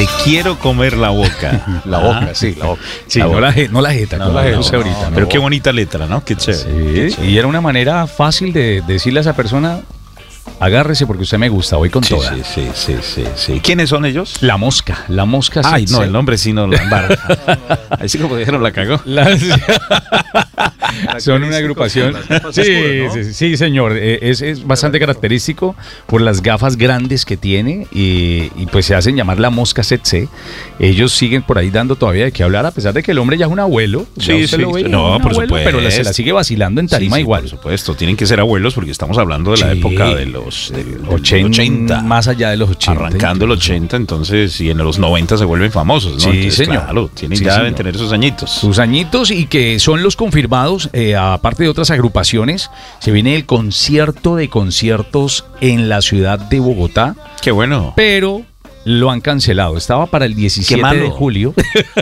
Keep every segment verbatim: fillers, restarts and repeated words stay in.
Te quiero comer la boca. La boca, ah, sí, la boca. Sí, la no, boca. La je, no la jeta, no, no la jeta. No, ahorita, no, no. Pero qué bonita letra, ¿no? Qué chévere. Sí, qué chévere. y era una manera fácil de decirle a esa persona: agárrese porque usted me gusta, voy con Sí, toda. sí, sí, sí, sí, sí. ¿Quiénes son ellos? La Mosca, la Mosca. Ay, sí, no, sí. el nombre sí no lo embarca. Ahí sí como dijeron, la cagó. La- Son una agrupación. Sí, sí, sí, señor. Eh, Es, es bastante característico por las gafas grandes que tiene y, y pues se hacen llamar la Mosca Setse. Ellos siguen por ahí dando todavía de qué hablar, a pesar de que el hombre ya es un abuelo. Ya Sí, usted sí, lo ve, no, un por abuelo, supuesto. pero la- se la sigue vacilando en tarima Sí, sí, igual. por supuesto, tienen que ser abuelos porque estamos hablando de la Sí. época de los del- del ochenta, ochenta. más allá de los ochenta. Arrancando el ochenta, entonces, y en los noventa se vuelven famosos, ¿no? Sí, Entonces, señor. Claro, tienen, Sí, ya señor. deben tener esos añitos. Sus añitos y que son los confirmados, eh, aparte de otras agrupaciones, se viene el concierto de conciertos en la ciudad de Bogotá, Qué bueno. pero lo han cancelado. Estaba para el diecisiete malo. de julio.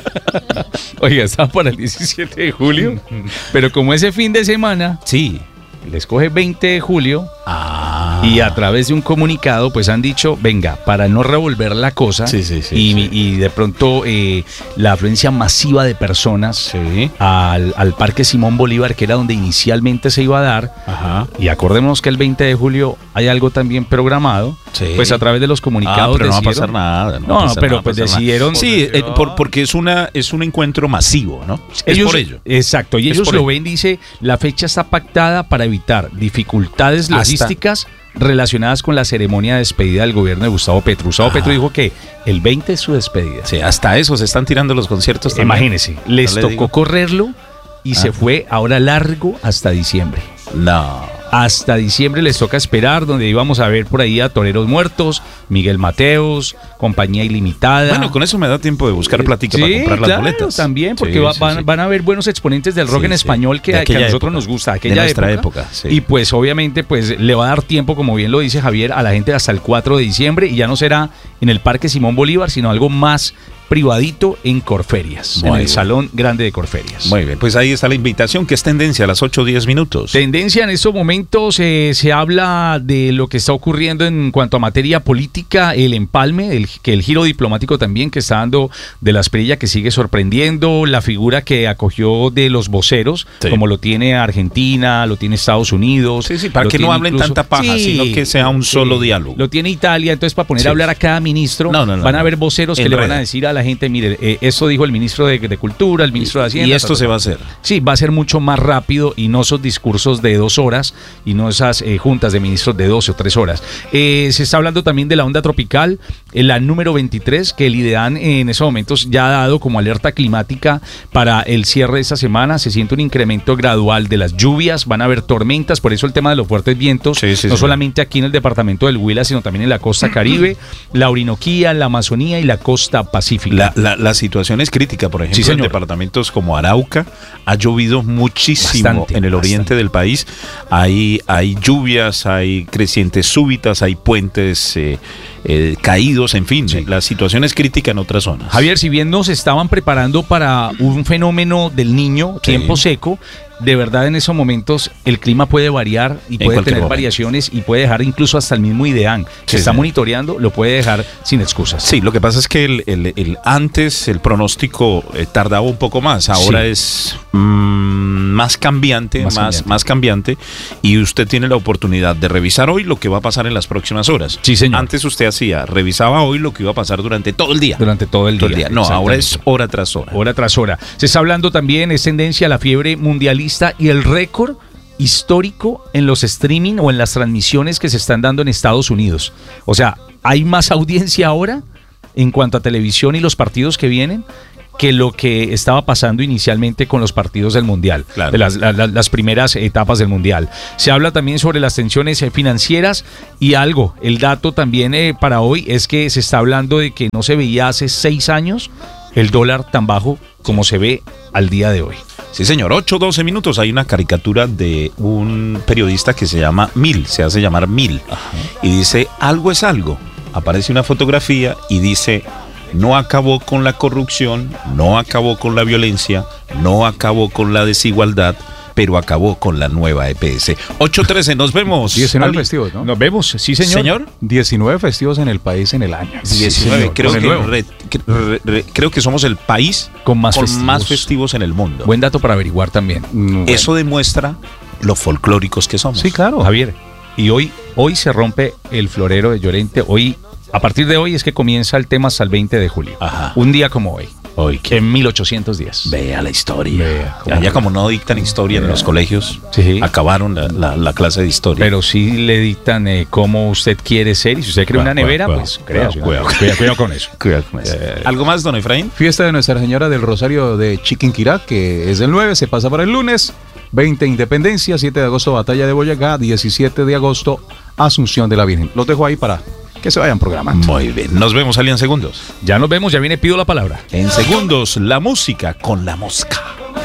Oiga, estaba para el diecisiete de julio, pero como ese fin de semana Sí. les coge veinte de julio Ah. y a través de un comunicado pues han dicho, venga, para no revolver la cosa Sí, sí, sí, y, sí. y de pronto eh, la afluencia masiva de personas Sí. al, al Parque Simón Bolívar, que era donde inicialmente se iba a dar, Ajá. y acordémonos que el veinte de julio hay algo también programado, Sí. pues a través de los Ah, comunicados pero no va a decidieron- pasar nada. No, va a pasar pero nada, pues va a pasar nada. decidieron- Sí, eh, por- porque es una es un encuentro masivo, ¿no? Es Ellos- por ello. Exacto, y Es ellos por lo ello. ven, dice, la fecha está pactada para evitar dificultades Hasta- logísticas relacionadas con la ceremonia de despedida del gobierno de Gustavo Petro. Gustavo Ah. Petro dijo que el veinte es su despedida. Sí, hasta eso se están tirando los conciertos también. Imagínense, les No le tocó digo. correrlo y Ah. se fue ahora largo hasta diciembre. No. Hasta diciembre les toca esperar, donde íbamos a ver por ahí a Toreros Muertos, Miguel Mateos, Compañía Ilimitada. Bueno, con eso me da tiempo de buscar platica para comprar las claro, boletas. también, porque Sí, va- sí, van, sí. van a haber buenos exponentes del rock Sí, en sí. español que, De que a aquella nosotros época. nos gusta, De aquella nuestra época. época, sí. Y pues obviamente pues le va a dar tiempo, como bien lo dice Javier, a la gente hasta el cuatro de diciembre, y ya no será en el Parque Simón Bolívar, sino algo más privadito en Corferias, Muy en el bien. Salón Grande de Corferias. Muy bien, pues ahí está la invitación, que es tendencia a las ocho o diez minutos. Tendencia en estos momentos, eh, se habla de lo que está ocurriendo en cuanto a materia política, el empalme, el, que el giro diplomático también que está dando de la Asprilla, que sigue sorprendiendo, la figura que acogió de los voceros, Sí. como lo tiene Argentina, lo tiene Estados Unidos. Sí, sí, para lo que no tiene hablen tanta paja, sino que sea un solo diálogo. Lo tiene Italia, entonces para poner Sí. a hablar a cada ministro, No, no, no, van a no. haber voceros que le van Enreda. a decir a la gente, mire, eh, esto dijo el ministro de, de Cultura, el ministro de Hacienda. Y esto ta, ta, se ta. va a hacer. Sí, va a ser mucho más rápido y no esos discursos de dos horas y no esas eh, juntas de ministros de doce o tres horas. Eh, se está hablando también de la onda tropical, eh, la número veintitrés, que el IDEAN eh, en esos momentos ya ha dado como alerta climática para el cierre de esta semana. Se siente un incremento gradual de las lluvias, van a haber tormentas, por eso el tema de los fuertes vientos, Sí, sí, no sí. solamente aquí en el departamento del Huila, sino también en la costa Caribe, la Orinoquía, la Amazonía y la costa Pacífica. La, la, la situación es crítica, por ejemplo, Sí, en señor. departamentos como Arauca ha llovido muchísimo. Bastante, en el oriente bastante. del país. Hay, hay lluvias, hay crecientes súbitas, hay puentes eh, eh, caídos, en fin, Sí. la situación es crítica en otras zonas. Javier, si bien nos estaban preparando para un fenómeno del niño, Sí. tiempo seco, de verdad en esos momentos el clima puede variar y En puede cualquier tener momento. variaciones y puede dejar incluso hasta el mismo IDEAN, que Sí, está sí. monitoreando, lo puede dejar sin excusas. Sí, lo que pasa es que el, el- el- antes el pronóstico eh, tardaba un poco más, ahora Sí. es mm, más cambiante, Más más, cambiante. más cambiante, y usted tiene la oportunidad de revisar hoy lo que va a pasar en las próximas horas. Sí, señor. Antes usted hacía, revisaba hoy lo que iba a pasar durante todo el día. Durante todo el Todo día. el día. No, ahora es exactamente. hora tras hora. Hora tras hora. Se está hablando también, es tendencia a la fiebre mundialista y el récord histórico en los streaming o en las transmisiones que se están dando en Estados Unidos. O sea, hay más audiencia ahora en cuanto a televisión y los partidos que vienen que lo que estaba pasando inicialmente con los partidos del Mundial, Claro. de las, la- la- las primeras etapas del Mundial. Se habla también sobre las tensiones eh, financieras y algo, el dato también eh, para hoy es que se está hablando de que no se veía hace seis años el dólar tan bajo como se ve al día de hoy. Sí, señor, ocho, doce minutos. Hay una caricatura de un periodista que se llama Mil, se hace llamar Mil, y dice, algo es algo. Aparece una fotografía y dice, no acabó con la corrupción, no acabó con la violencia, no acabó con la desigualdad, pero acabó con la nueva E P S. ocho trece, nos vemos. diecinueve Ali. festivos, ¿no? Nos vemos, sí señor. Señor. diecinueve festivos en el país en el año. diecinueve, señor. creo, Con el que nuevo. re- que- re- re- creo que somos el país Con más con festivos. más festivos en el mundo. Buen dato para averiguar también. Mm, bueno. Eso demuestra lo folclóricos que somos. Sí, claro. Javier, y hoy, hoy se rompe el florero de Llorente. Hoy, a partir de hoy es que comienza el tema hasta el veinte de julio. Ajá. Un día como hoy. Hoy que En mil ochocientos diez. vea la historia. Vea, ya, ya como no dictan historia en los colegios, Sí. acabaron la, la- la clase de historia. Pero sí le dictan eh, cómo usted quiere ser. Y si usted cree Cuidado, una nevera, cuidado, pues cuidado, crea. cuidado. Cuidado, cuidado con eso. Cuidado con eso. Eh, ¿Algo más, don Efraín? Fiesta de Nuestra Señora del Rosario de Chiquinquirá, que es el nueve, se pasa para el lunes. veinte, Independencia. siete de agosto, Batalla de Boyacá. diecisiete de agosto, Asunción de la Virgen. Los dejo ahí para que se vayan programando. Muy bien. Nos vemos, Ali, en segundos. Ya nos vemos, ya viene Pido la Palabra. En segundos, la música con la mosca.